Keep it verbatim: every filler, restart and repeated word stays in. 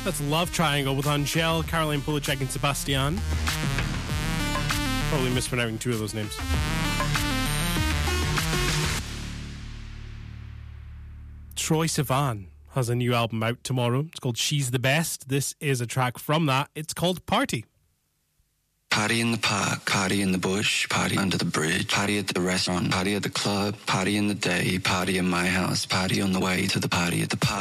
That's Love Triangle with Angel, Caroline Polachek, and Sebastian. Probably mispronouncing two of those names. Troye Sivan has a new album out tomorrow. It's called She's the Best. This is a track from that. It's called Party. Party in the park, party in the bush, party under the bridge, party at the restaurant, party at the club, party in the day, party in my house, party on the way to the party at the park.